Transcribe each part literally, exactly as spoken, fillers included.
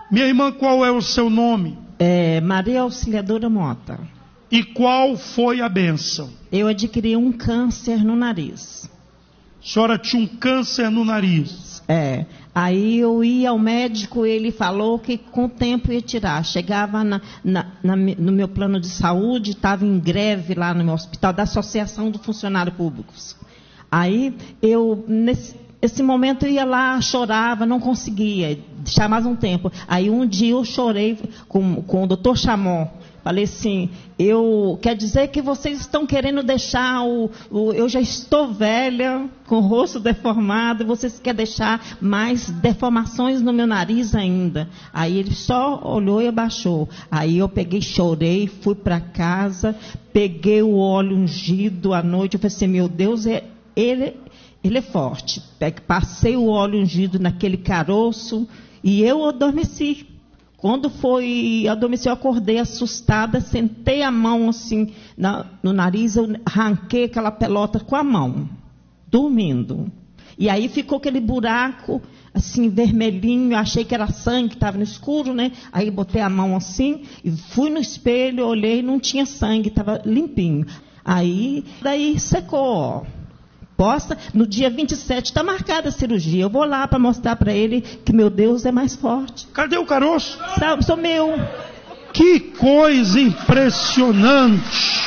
Minha irmã, qual é o seu nome? É, Maria Auxiliadora Mota. E qual foi a bênção? Eu adquiri um câncer no nariz. A senhora tinha um câncer no nariz. É. Aí eu ia ao médico, ele falou que com o tempo ia tirar. Chegava na, na, na, no meu plano de saúde, estava em greve lá no meu hospital, da Associação dos Funcionários Públicos. Aí eu, nesse esse momento, eu ia lá, chorava, não conseguia, deixava mais um tempo. Aí um dia eu chorei com, com o doutor Chamon. Falei assim, eu, quer dizer que vocês estão querendo deixar o, o... Eu já estou velha, com o rosto deformado, vocês querem deixar mais deformações no meu nariz ainda. Aí ele só olhou e abaixou. Aí eu peguei, chorei, fui para casa, peguei o óleo ungido à noite. Eu falei assim, meu Deus, é, ele, ele é forte. Passei o óleo ungido naquele caroço e eu adormeci. Quando foi, eu adormeci, eu acordei assustada, sentei a mão assim na, no nariz, eu arranquei aquela pelota com a mão, dormindo. E aí ficou aquele buraco, assim, vermelhinho, eu achei que era sangue, que estava no escuro, né? Aí botei a mão assim, e fui no espelho, olhei, não tinha sangue, estava limpinho. Aí, daí secou, ó. Posta, no dia vinte e sete está marcada a cirurgia. Eu vou lá para mostrar para ele que meu Deus é mais forte. Cadê o caroço? Sou, sou meu. Que coisa impressionante.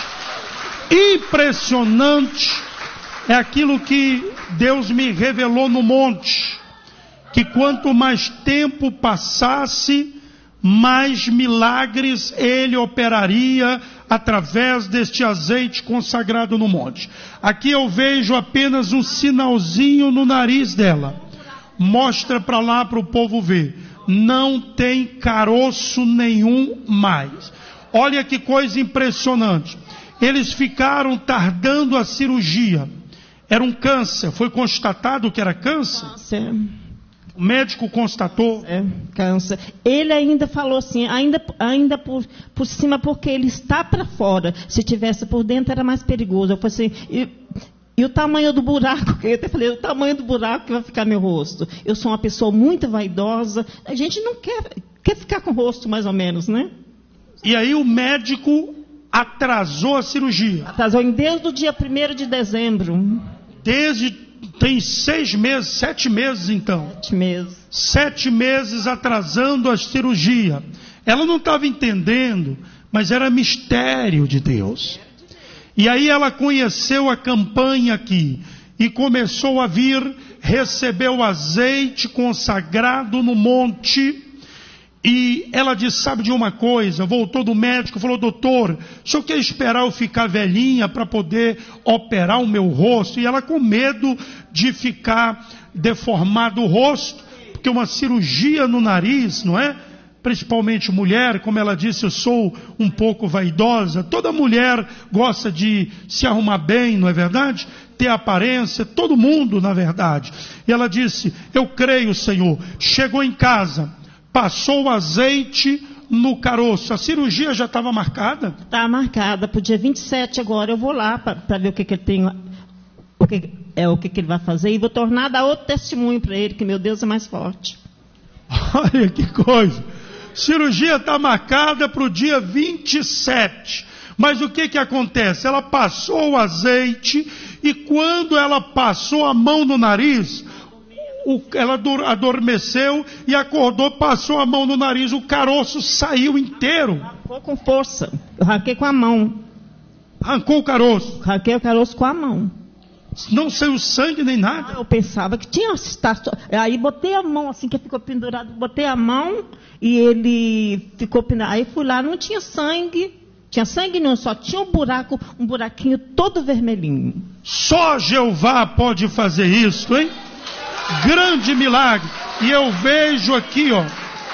Impressionante é aquilo que Deus me revelou no monte. Que quanto mais tempo passasse, mais milagres Ele operaria através deste azeite consagrado no monte. Aqui eu vejo apenas um sinalzinho no nariz dela. Mostra para lá para o povo ver. Não tem caroço nenhum mais. Olha que coisa impressionante. Eles ficaram tardando a cirurgia. Era um câncer. Foi constatado que era câncer? Câncer. O médico constatou? É, câncer. Ele ainda falou assim, ainda, ainda por, por cima, porque ele está para fora. Se tivesse por dentro, era mais perigoso. Eu falei assim, e, e o tamanho do buraco? Eu até falei, o tamanho do buraco que vai ficar meu rosto. Eu sou uma pessoa muito vaidosa. A gente não quer, quer ficar com o rosto, mais ou menos, né? E aí o médico atrasou a cirurgia? Atrasou desde o dia primeiro de dezembro. Desde... Tem seis meses, sete meses então. Sete meses. Sete meses atrasando a cirurgia. Ela não estava entendendo, mas era mistério de Deus. E aí ela conheceu a campanha aqui e começou a vir, recebeu o azeite consagrado no monte. E ela disse, sabe de uma coisa? Voltou do médico, falou, doutor, o senhor quer esperar eu ficar velhinha para poder operar o meu rosto? E ela com medo de ficar deformado o rosto, porque uma cirurgia no nariz, não é? Principalmente mulher, como ela disse, eu sou um pouco vaidosa. Toda mulher gosta de se arrumar bem, não é verdade? Ter aparência, todo mundo, na verdade. E ela disse, eu creio, Senhor. Chegou em casa, passou o azeite no caroço. A cirurgia já estava marcada? Está marcada para o dia vinte e sete agora. Eu vou lá para ver o que, que ele tem, o que, é, o que, que ele vai fazer. E vou tornar, dar outro testemunho para ele, que meu Deus é mais forte. Olha que coisa. Cirurgia está marcada para o dia vinte e sete. Mas o que que acontece? Ela passou o azeite e quando ela passou a mão no nariz... O, ela adormeceu e acordou, passou a mão no nariz, o caroço saiu inteiro. Arrancou com força. Eu arranquei com a mão. Arrancou o caroço? Arranquei o caroço com a mão. Não saiu sangue nem nada? Ah, eu pensava que tinha... Aí botei a mão assim, que ficou pendurado. Botei a mão e ele ficou pendurado. Aí fui lá, não tinha sangue. Tinha sangue não, só tinha um buraco, um buraquinho todo vermelhinho. Só Jeová pode fazer isso, hein? Grande milagre. E eu vejo aqui, ó,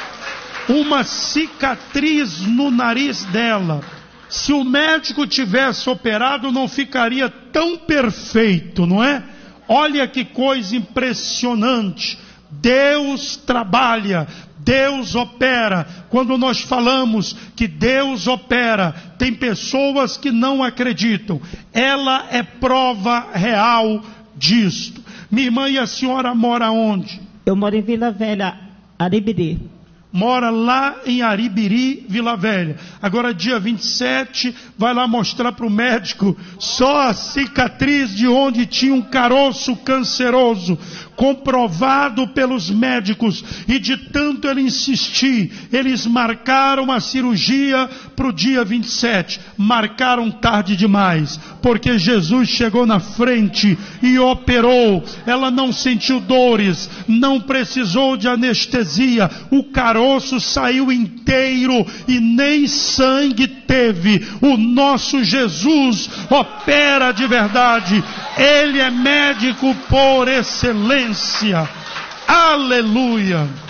uma cicatriz no nariz dela. Se o médico tivesse operado, não ficaria tão perfeito, não é? Olha que coisa impressionante. Deus trabalha, Deus opera. Quando nós falamos que Deus opera, tem pessoas que não acreditam. Ela é prova real disto. Minha irmã, e a senhora mora onde? Eu moro em Vila Velha, Aribiri. mora lá em Aribiri, Vila Velha. Agora dia vinte e sete, vai lá mostrar para o médico só a cicatriz de onde tinha um caroço canceroso, comprovado pelos médicos. E de tanto ele insistir, eles marcaram a cirurgia para o dia vinte e sete. Marcaram tarde demais, porque Jesus chegou na frente e operou. Ela não sentiu dores, não precisou de anestesia. O caroço saiu inteiro e nem sangue teve. O nosso Jesus opera de verdade. Ele é médico por excelência. Aleluia!